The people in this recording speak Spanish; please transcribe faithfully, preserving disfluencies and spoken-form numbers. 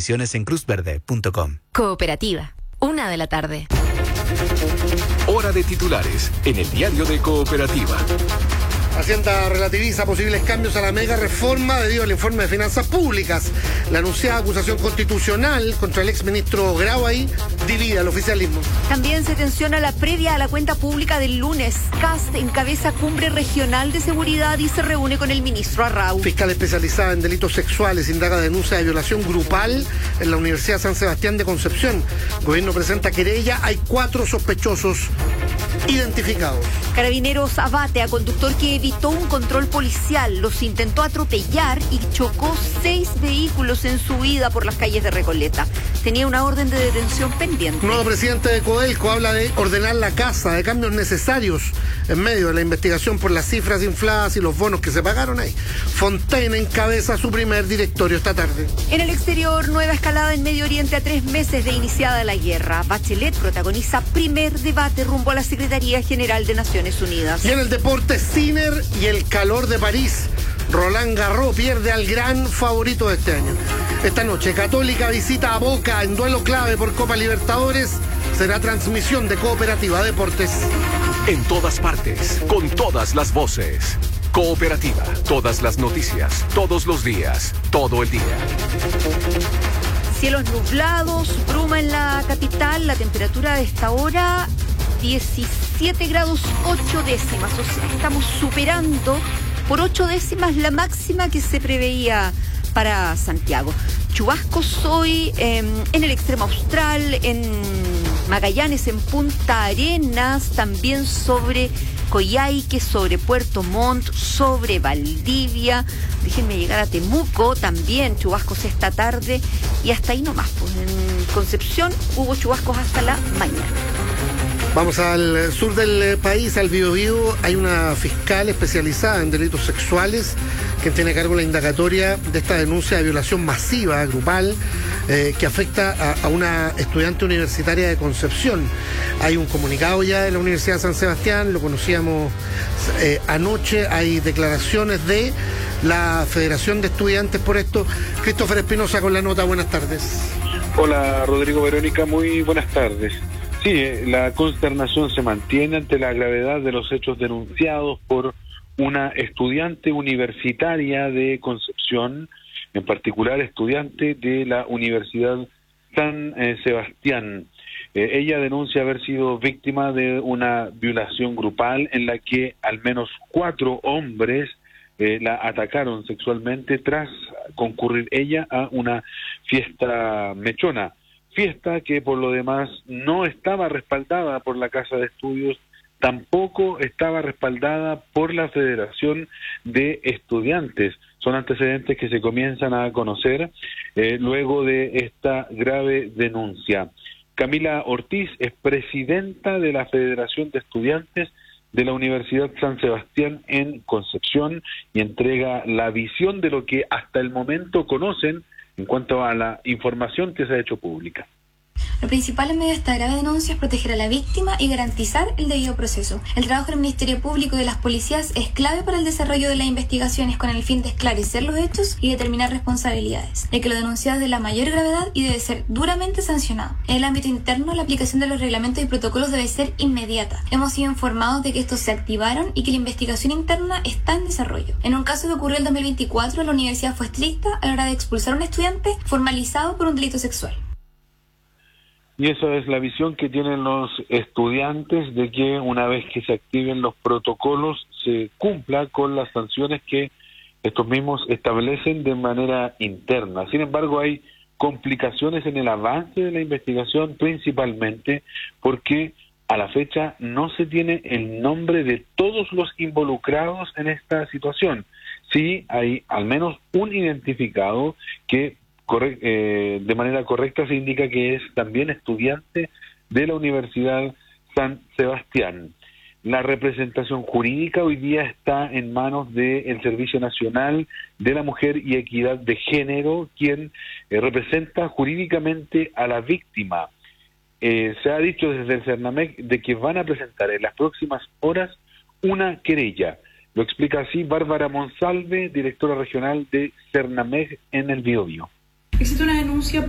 condiciones en cruz verde punto com. Cooperativa, una de la tarde. Hora de titulares en el diario de Cooperativa. Hacienda relativiza posibles cambios a la mega reforma debido al informe de finanzas públicas. La anunciada acusación constitucional contra el exministro Grau ahí divide al oficialismo. También se tensiona la previa a la cuenta pública del lunes. Cast encabeza cumbre regional de seguridad y se reúne con el ministro Arrau. Fiscal especializada en delitos sexuales indaga denuncia de violación grupal en la Universidad San Sebastián de Concepción. Gobierno presenta querella, hay cuatro sospechosos identificados. Carabineros abate a conductor que evitó un control policial, los intentó atropellar y chocó seis vehículos en su huida por las calles de Recoleta. Tenía una orden de detención pendiente. Nuevo presidente de Codelco habla de ordenar la casa, de cambios necesarios en medio de la investigación por las cifras infladas y los bonos que se pagaron ahí. Fontaine encabeza su primer directorio esta tarde. En el exterior, nueva escalada en Medio Oriente a tres meses de iniciada la guerra. Bachelet protagoniza primer debate rumbo a la Secretaría General de Naciones Unidas. Y en el deporte, Sinner y el calor de París. Roland Garros pierde al gran favorito de este año. Esta noche, Católica visita a Boca en duelo clave por Copa Libertadores. Será transmisión de Cooperativa Deportes. En todas partes, con todas las voces. Cooperativa, todas las noticias, todos los días, todo el día. Cielos nublados, bruma en la capital, la temperatura de esta hora diecisiete grados ocho décimas, o sea, estamos superando por ocho décimas la máxima que se preveía para Santiago. Chubascos hoy eh, en el extremo austral, en Magallanes, en Punta Arenas, también sobre Coyhaique, sobre Puerto Montt, sobre Valdivia. Déjenme llegar a Temuco, también chubascos esta tarde y hasta ahí nomás. Pues en Concepción hubo chubascos hasta la mañana. Vamos al sur del país, al Biobío. Hay una fiscal especializada en delitos sexuales que tiene a cargo la indagatoria de esta denuncia de violación masiva, grupal, eh, que afecta a, a una estudiante universitaria de Concepción. Hay un comunicado ya de la Universidad de San Sebastián, lo conocíamos eh, anoche. Hay declaraciones de la Federación de Estudiantes por esto. Christopher Espinosa con la nota, buenas tardes. Hola Rodrigo, Verónica, muy buenas tardes. Sí, la consternación se mantiene ante la gravedad de los hechos denunciados por una estudiante universitaria de Concepción, en particular estudiante de la Universidad San eh, Sebastián. Eh, ella denuncia haber sido víctima de una violación grupal en la que al menos cuatro hombres eh, la atacaron sexualmente tras concurrir ella a una fiesta mechona. Fiesta que por lo demás no estaba respaldada por la Casa de Estudios, tampoco estaba respaldada por la Federación de Estudiantes. Son antecedentes que se comienzan a conocer eh, luego de esta grave denuncia. Camila Ortiz es presidenta de la Federación de Estudiantes de la Universidad San Sebastián en Concepción y entrega la visión de lo que hasta el momento conocen en cuanto a la información que se ha hecho pública. Lo principal en medio de esta grave denuncia es proteger a la víctima y garantizar el debido proceso. El trabajo del Ministerio Público y de las policías es clave para el desarrollo de las investigaciones con el fin de esclarecer los hechos y determinar responsabilidades, ya que lo denunciado es de la mayor gravedad y debe ser duramente sancionado. En el ámbito interno, la aplicación de los reglamentos y protocolos debe ser inmediata. Hemos sido informados de que estos se activaron y que la investigación interna está en desarrollo. En un caso que ocurrió en dos mil veinticuatro, la universidad fue estricta a la hora de expulsar a un estudiante formalizado por un delito sexual. Y esa es la visión que tienen los estudiantes de que una vez que se activen los protocolos se cumpla con las sanciones que estos mismos establecen de manera interna. Sin embargo, hay complicaciones en el avance de la investigación, principalmente porque a la fecha no se tiene el nombre de todos los involucrados en esta situación. Sí hay al menos un identificado que Corre- eh, de manera correcta se indica que es también estudiante de la Universidad San Sebastián. La representación jurídica hoy día está en manos del Servicio Nacional de la Mujer y Equidad de Género, quien eh, representa jurídicamente a la víctima. Eh, se ha dicho desde el CERNAMEC de que van a presentar en las próximas horas una querella. Lo explica así Bárbara Monsalve, directora regional de CERNAMEC en el Biobío. Existe una denuncia